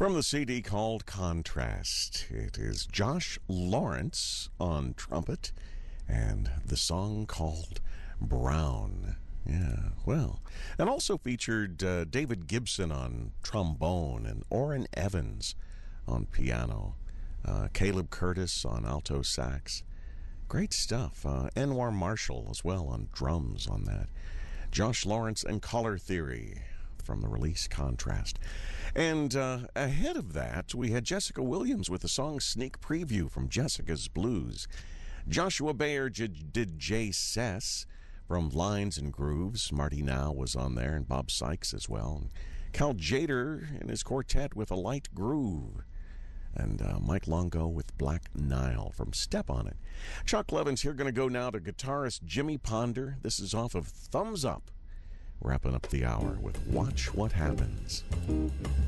From the CD called Contrast, it is Josh Lawrence on trumpet and the song called Brown. Yeah, well, and also featured David Gibson on trombone and Orrin Evans on piano, Caleb Curtis on alto sax. Great stuff. Anwar Marshall as well on drums on that. Josh Lawrence and Color Theory from the release Contrast. And ahead of that, we had Jessica Williams with the song Sneak Preview from Jessica's Blues. Joshua Bayer did Jay Sess from Lines and Grooves. Marty Now was on there, and Bob Sykes as well. And Cal Jader and his quartet with A Light Groove. And Mike Longo with Black Nile from Step On It. Chuck Levin's here, going to go now to guitarist Jimmy Ponder. This is off of Thumbs Up. Wrapping up the hour with Watch What Happens.